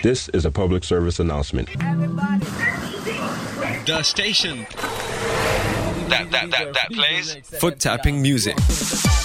This is a public service announcement. The station that plays foot tapping music.